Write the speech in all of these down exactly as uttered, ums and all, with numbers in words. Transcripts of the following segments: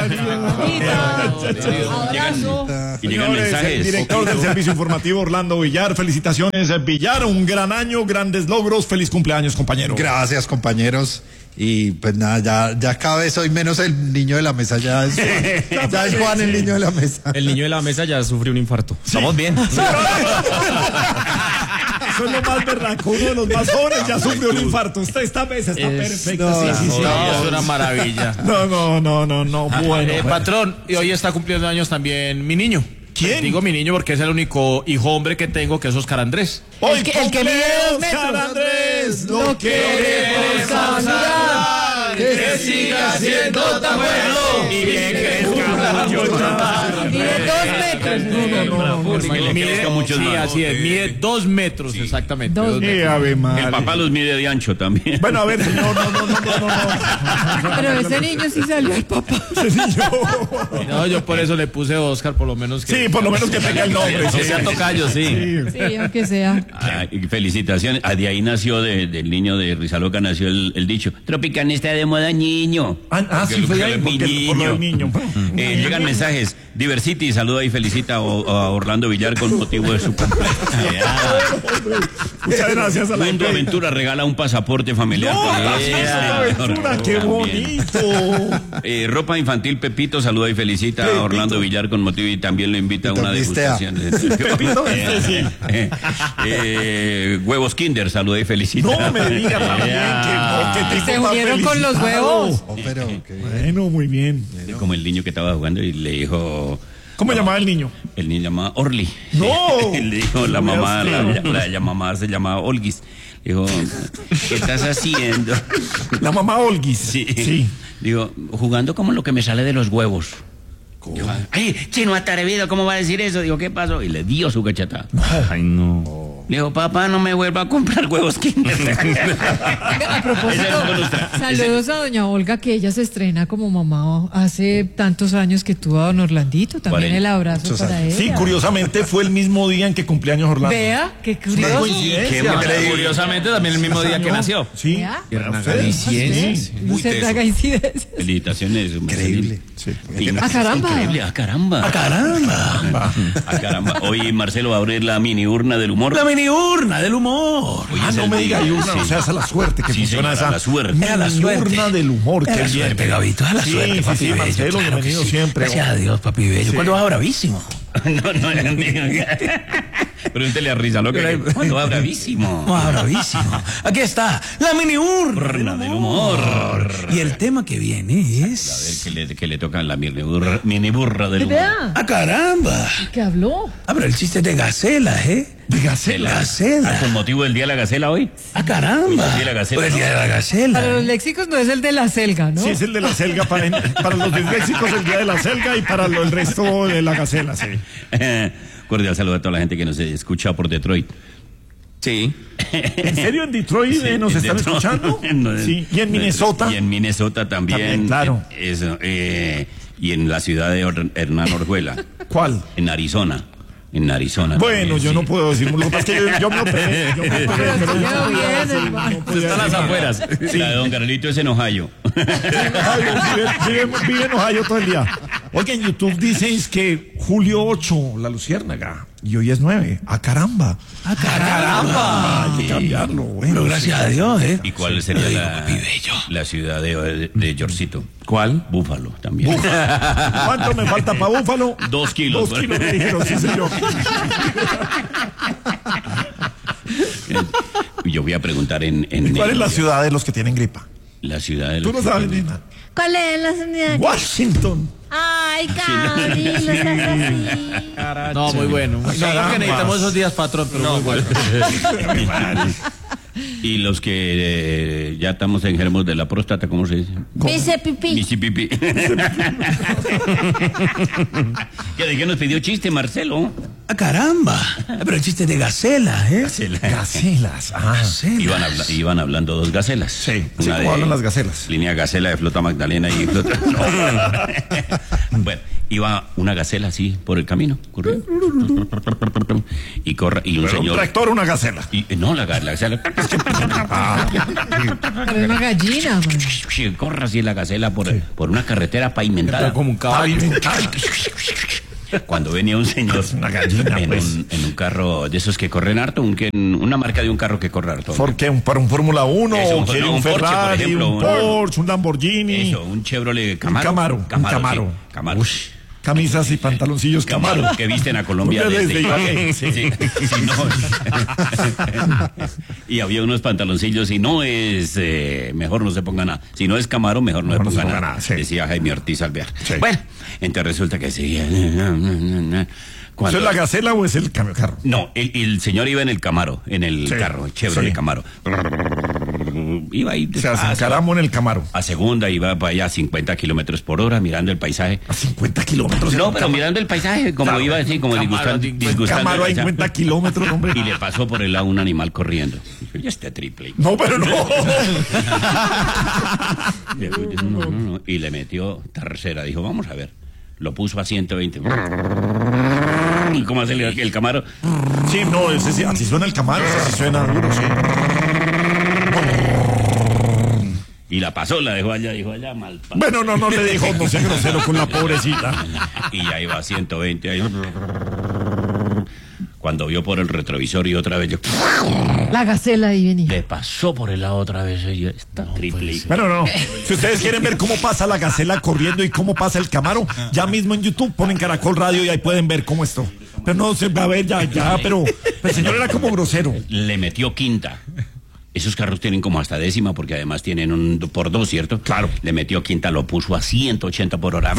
Abrazo. Y llegan mensajes. El director del servicio informativo Orlando Villar, felicitaciones Villar, un gran año, grandes logros, feliz cumpleaños compañero. Gracias compañeros. Y pues nada, ya, ya cada vez soy menos el niño de la mesa, ya es Juan, ya es Juan el niño de la mesa. El niño de la mesa ya sufrió un infarto. Sí. Estamos bien. Eso es lo más berraco, uno de los más jóvenes ya sufrió un infarto. Esta, esta mesa está Es, perfecta. no, sí, sí, sí. No, es una maravilla. No, no, no, no, no, bueno. Eh, bueno. patrón, y hoy está cumpliendo años también mi niño. ¿Quién? Digo mi niño porque es el único hijo hombre que tengo, que es Oscar Andrés. Hoy el que- el que mide dos metros. Oscar Andrés, lo Lo queremos saludar. Que siga siendo tan bueno y bien crezca mucho más. Mide dos metros. Mide, muchos sí, más. así es, mide dos metros exactamente. Dos dos Eh, metros. Ave María. El papá los mide de ancho también. Bueno, a ver, no, no, no, no, no, no, no. Pero ese niño sí salió el papá. Ese niño. No, yo por eso le puse Oscar, por lo menos que... Sí, por lo menos que tenga el nombre. Que sea tocayo, sí. Sí. Sí, aunque sea. Ah, y felicitaciones. Ah, de ahí nació, de, del niño de Rizaloca nació el, el dicho, Tropicana está de moda, niño. Ah, ah, sí, fue ahí, mi porque- por lo del niño. Eh, llegan mensajes. Diversity saluda y felicita a, a Orlando Villar con motivo de su cumpleaños. Muchas gracias a la Mundo gente. Aventura regala un pasaporte familiar. No, para- gracias a la aventura, qué También. bonito. Eh, ropa infantil Pepito saluda y felicita a Orlando Villar con motivo y también le invita a una Pepito, ¿viste a? degustación. Pepito, ¿viste? Sí. Eh, eh, huevos Kinder saluda y felicita. No me diga también que, que tipo Se más unieron con los felicitado. huevos. Oh, pero, qué bien. Bueno, muy bien. Como el niño que estaba jugando y le dijo. ¿Cómo llamaba el niño? El niño llamaba Orly. ¡No! Le dijo la No me mamá, la, asusté. la, la mamá se llamaba Olguis. Le dijo, ¿qué estás haciendo? La mamá Olguis. Sí. Sí. Digo, jugando como lo que me sale de los huevos. Yo, ay, chino atrevido, ¿cómo va a decir eso? Digo, ¿qué pasó? Y le dio su cachetada. Ay, no. Le dijo, papá, no me vuelva a comprar huevos Kinder. A propósito, saludos a doña Olga, que ella se estrena como mamá hace tantos años que tuvo a don Orlandito. También cuarenta. el abrazo Muchos para ella. Sí, curiosamente fue el mismo día en que cumpleaños Orlando. Vea, qué Una curioso. coincidencia. Curiosamente también el mismo día que nació. Sí. Vea. Ustedes. No se traga incidencias. Felicitaciones. Increíble. Sí. Y- ¡Ah, caramba! Increíble, ah, caramba. Ah, caramba. Ah, caramba. Hoy Marcelo va a abrir la mini urna del humor. La mini urna del humor. Hoy Ah, es no el me día. diga, y urna, Sí. o sea, esa es la suerte que Sí, funciona señora, esa. la suerte. A la suerte. Urna del humor, A qué la bien. suerte, Gabito, a la Sí, suerte, sí, papi sí, bello, Marcelo, claro que bienvenido sí. siempre. Gracias a Dios, papi bello. ¿Cuándo va bravísimo? No, no, pregúntele a Risa, ¿no? Que ¿cuándo va bravísimo? Va bravísimo. Aquí está, la mini urna Urna del humor. Y el tema que viene A ver, es... que le, que le toca la mini burra, mini burra del humor. Vea, ¡Ah, caramba! que habló. Ah, pero el chiste de Gacela, ¿eh? De Gacela. Gacela. Ah, ¿con motivo del Día de la Gacela hoy? ¡Ah, caramba! El día de la Gacela, Por el ¿no? día de la Gacela. Para los léxicos no es el de la selga, ¿no? Sí, es el de la selga. Para, para los disléxicos, el día de la selga y para lo- el resto de la gacela, sí. Cordial saludo a toda la gente que nos escucha por Detroit. Sí. ¿En serio en Detroit eh, nos En están Detroit. escuchando? No, Sí. ¿Y en Minnesota? Y en Minnesota también. También, claro. Eh, Eso, eh, y en la ciudad de Or- Hernán Orjuela. ¿Cuál? En Arizona. En Arizona. Bueno, también, yo sí. no puedo decir. Lo que pasa es que yo, yo me operé. Yo me operé, Pero pero sí yo quedó no podía bien, decir, hermano. no podía Está a las decir. afueras. La de Don Carlito es en Ohio. Ohio, vive, vive- vive en Ohio todo el día. Oiga, en YouTube dices que julio ocho, la luciérnaga, y hoy es nueve. ¡Ah, caramba! ¡Ah, caramba! Hay que cambiarlo, bueno. Pero gracias a Dios, ¿eh? ¿Y cuál sería Lo digo, la, papi bello. la ciudad de, de Yorcito? ¿Cuál? Búfalo también. ¿Cuánto me falta para Búfalo? Dos kilos. Dos kilos me dijeron, sí, señor. Yo voy a preguntar en... en ¿Cuál es la en- ciudad de los que tienen gripa? La ciudad de Tú los no que sabes, tienen- nena. ¿Cuál es la señal? Washington. Ay, Gaby, no seas así. No, muy bueno. No, Caramba. que necesitamos esos días, patrón, pero muy bueno. Y los que eh, ya estamos enfermos de la próstata, ¿cómo se dice? Dice pipí. Bicipipi. ¿Que de qué nos pidió chiste, Marcelo? Ah, caramba. Pero el chiste de gacela, ¿eh? Gacela. Gacelas. Ah, Gacela. Iban, habla- iban hablando dos gacelas. Sí, sí, Una ¿cómo de hablan las gacelas? Línea Gacela de Flota Magdalena y Flota... No. Bueno, iba una gacela así por el camino, corriendo. Y, corre, y un Pero un señor... tractor o una gacela. Y, no, la, ga- la gacela... Pero es una gallina, man. Corre así la gacela por, por una carretera pavimentada. Como un caballo. Cuando venía un señor Una gallina, en, pues. un, en un carro de esos que corren harto, un, que- una marca de un carro que corre harto. ¿Por qué? ¿Un- ¿Para un Fórmula uno? Eso, ¿O un- quiere no, un, un Porsche, por Ferrari, ejemplo, un un- Porsche, un Lamborghini? Eso, un Chevrolet Camaro. Camaro, un Camaro. sí, Camaro. Camisas y pantaloncillos Camaro. Camaro, que visten a Colombia Desde desde Ibagué, sí, sí, sí, no. Y había unos pantaloncillos, si no es, eh, mejor no se ponga nada. Si no es Camaro, mejor no Mejor se no se ponga ponga nada. nada, sí. Decía Jaime Ortiz Alvear. Sí. Bueno, entonces resulta que seguía. ¿Eso Cuando, es la gacela o es el cambio carro? No, el, el señor iba en el Camaro, en el Sí, carro, Chevrolet sí. Camaro. Iba ahí O sea, se despacio. encaramos en el Camaro. A segunda iba para allá a cincuenta kilómetros por hora, mirando el paisaje. A cincuenta kilómetros. No, pero mirando el paisaje, como Claro, iba así, como Camaro, disgustando, El disgustando Camaro a el paisaje. cincuenta kilómetros, hombre. Y le pasó por el lado un animal corriendo. Dijo, ya este triple. No, pero no. Le fue- no, no, no. Y le metió tercera. Dijo, vamos a ver. Lo puso a ciento veinte. ¿Y cómo hace el, el Camaro? Sí, no, ese sí, así suena el Camaro, así suena duro, sí. Y la pasó, la dejó allá, dijo allá, mal pa- Bueno, no, no le dijo, no sea grosero con la pobrecita. Y ya iba a ciento veinte. Ahí. Cuando vio por el retrovisor y otra vez yo, La gacela ahí venía. le pasó por el lado otra vez. Y yo, está triple. Bueno, no. Si ustedes quieren ver cómo pasa la gacela corriendo y cómo pasa el Camaro, ya mismo en YouTube ponen Caracol Radio y ahí pueden ver cómo esto. Pero no se va a ver ya, ya, pero el señor era como grosero. Le metió quinta. Esos carros tienen como hasta décima porque además tienen un por dos, ¿cierto? Claro. Le metió quinta, lo puso a ciento ochenta por hora.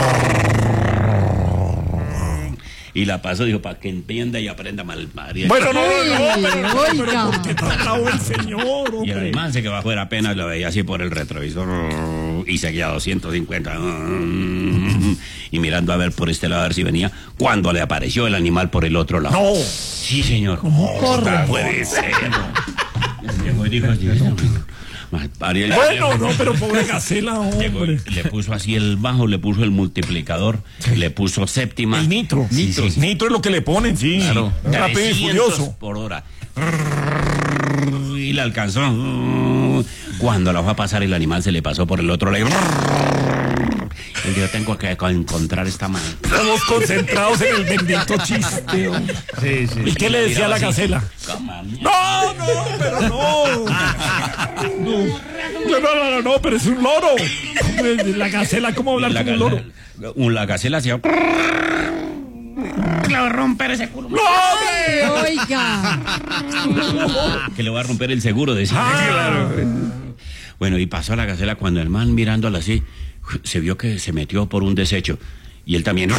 Y la pasó, dijo, para que entienda y aprenda mal. María. Bueno, no, no, pero, pero Oiga. ¿por qué tan bravo el señor, Y el hombre? man se que bajó era apenas lo veía así por el retrovisor y seguía a doscientos cincuenta y mirando a ver por este lado a ver si venía cuando le apareció el animal por el otro lado. No. Sí, señor. Corre. Puede ser. Llegó y dijo, María, Bueno, no, pero pobre gacela, Llegó hombre. y le puso así el bajo, le puso el multiplicador, le puso séptima. El nitro. Sí, nitro. sí, sí. Nitro es lo que le ponen, sí. Claro. Rápido y trescientos furioso. por hora. Y la alcanzó. Cuando la fue a pasar, el animal se le pasó por el otro lado. Y yo tengo que encontrar esta mano. Estamos concentrados en el bendito chiste, hombre. Sí, sí. ¿Y qué le decía a la gacela? No, no, pero no. No, no, no, no, no, pero es un loro. Hombre, la gacela, ¿cómo hablar La, como un loro? la, la gacela hacía. Le va a romper ese culo. ¡No, hombre! Oiga. Que le va a romper el seguro, decía. Ah. Bueno, y pasó a la gacela cuando el man mirándola así, se vio que se metió por un desecho. Y él también.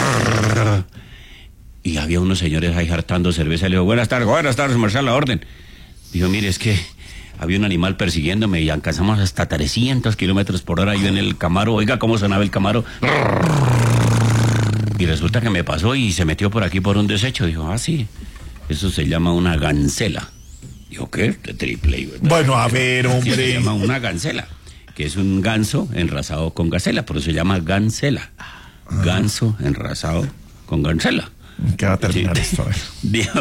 Y había unos señores ahí hartando cerveza. Le dijo, buenas tardes, buenas tardes, marshal, la orden. Dijo, mire, es que había un animal persiguiéndome y alcanzamos hasta trescientos kilómetros por hora yo en el Camaro. Oiga, cómo sonaba el Camaro. Y resulta que me pasó y se metió por aquí por un desecho. Dijo, ah, sí, eso se llama una gancela. Dijo, ¿qué? De triple. ¿verdad? Bueno, a ver, Sí, se hombre. llama una gancela, que es un ganso enrasado con gacela, por eso se llama gancela. Ganso enrasado con gancela. ¿Qué va a terminar Sí. esto? A ver. Dijo,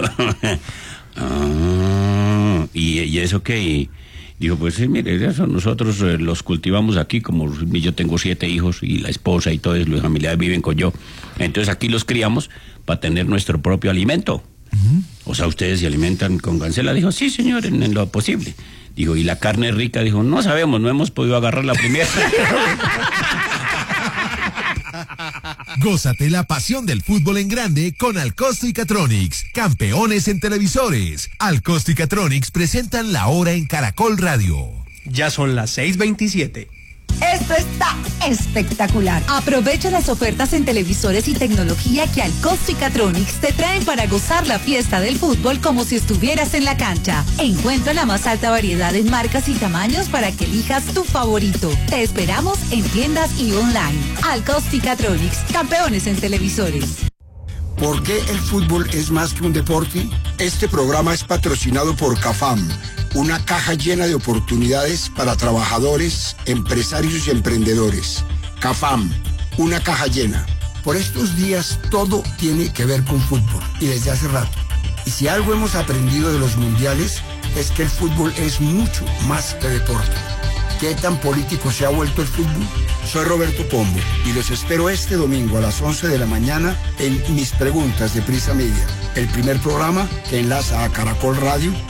ah, ¿y, ¿y eso qué? Y dijo, pues sí, mire, eso nosotros eh, los cultivamos aquí, como yo tengo siete hijos y la esposa y todos los familiares viven con yo. Entonces aquí los criamos para tener nuestro propio alimento. O sea, ¿ustedes se alimentan con gancela? Dijo, sí, señor, en, en lo posible. Dijo, ¿y la carne rica? Dijo, no sabemos, no hemos podido agarrar la primera. Gózate la pasión del fútbol en grande con Alcosto y Catronics, campeones en televisores. Alcosto y Catronics presentan La Hora en Caracol Radio. Ya son las seis veintisiete. Esto está espectacular. Aprovecha las ofertas en televisores y tecnología que Alcosto y Catronics te traen para gozar la fiesta del fútbol como si estuvieras en la cancha. Encuentra la más alta variedad en marcas y tamaños para que elijas tu favorito. Te esperamos en tiendas y online. Alcosto y Catronics, campeones en televisores. ¿Por qué el fútbol es más que un deporte? Este programa es patrocinado por CAFAM, una caja llena de oportunidades para trabajadores, empresarios y emprendedores. CAFAM, una caja llena. Por estos días todo tiene que ver con fútbol y desde hace rato. Y si algo hemos aprendido de los mundiales es que el fútbol es mucho más que deporte. ¿Qué tan político se ha vuelto el fútbol? Soy Roberto Pombo y los espero este domingo a las once de la mañana en Mis Preguntas de Prisa Media, el primer programa que enlaza a Caracol Radio